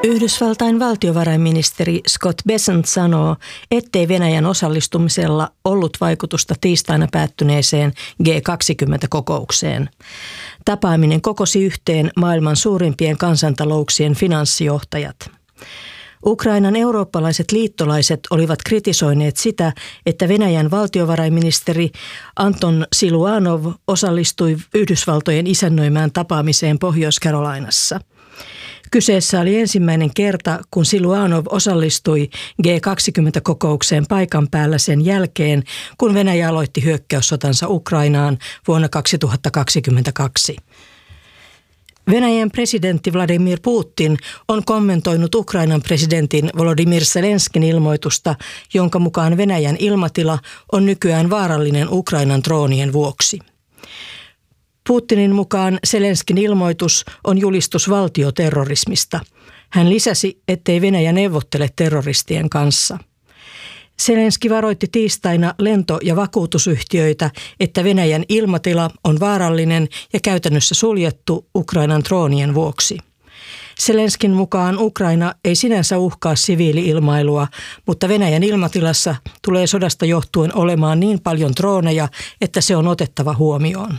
Yhdysvaltain valtiovarainministeri Scott Bessent sanoo, ettei Venäjän osallistumisella ollut vaikutusta tiistaina päättyneeseen G20-kokoukseen. Tapaaminen kokosi yhteen maailman suurimpien kansantalouksien finanssijohtajat. Ukrainan eurooppalaiset liittolaiset olivat kritisoineet sitä, että Venäjän valtiovarainministeri Anton Siluanov osallistui Yhdysvaltojen isännöimään tapaamiseen Pohjois-Carolinassa. Kyseessä oli ensimmäinen kerta, kun Siluanov osallistui G20-kokoukseen paikan päällä sen jälkeen, kun Venäjä aloitti hyökkäyssotansa Ukrainaan vuonna 2022. Venäjän presidentti Vladimir Putin on kommentoinut Ukrainan presidentin Volodymyr Zelenskin ilmoitusta, jonka mukaan Venäjän ilmatila on nykyään vaarallinen Ukrainan droonien vuoksi. Putinin mukaan Zelenskin ilmoitus on julistus valtioterrorismista. Hän lisäsi, ettei Venäjä neuvottele terroristien kanssa. Zelenski varoitti tiistaina lento- ja vakuutusyhtiöitä, että Venäjän ilmatila on vaarallinen ja käytännössä suljettu Ukrainan droonien vuoksi. Zelenskin mukaan Ukraina ei sinänsä uhkaa siviili-ilmailua, mutta Venäjän ilmatilassa tulee sodasta johtuen olemaan niin paljon drooneja, että se on otettava huomioon.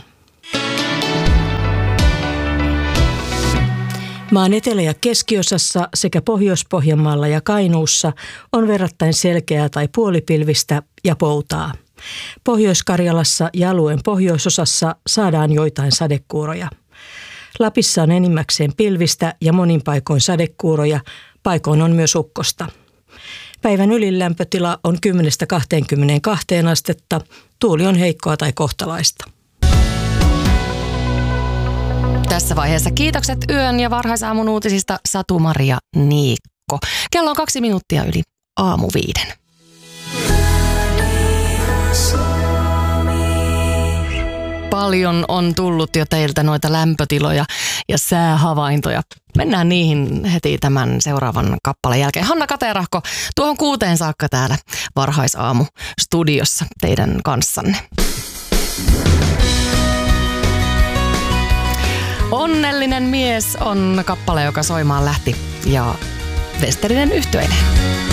Maan etelä- ja keskiosassa sekä Pohjois-Pohjanmaalla ja Kainuussa on verrattain selkeää tai puolipilvistä ja poutaa. Pohjois-Karjalassa ja alueen pohjoisosassa saadaan joitain sadekuuroja. Lapissa on enimmäkseen pilvistä ja monin paikoin sadekuuroja, paikoin on myös ukkosta. Päivän ylilämpötila on 10–22 astetta, tuuli on heikkoa tai kohtalaista. Tässä vaiheessa kiitokset yön ja varhaisaamun uutisista Satu-Maria Niikko. Kello on 2 minuuttia yli 4:05. Paljon on tullut jo teiltä noita lämpötiloja ja säähavaintoja. Mennään niihin heti tämän seuraavan kappaleen jälkeen. Hanna Katerahko, tuohon 6 saakka täällä varhaisaamu studiossa teidän kanssanne. Onnellinen mies on kappale, joka soimaan lähti ja Westerinen yhtyeineen.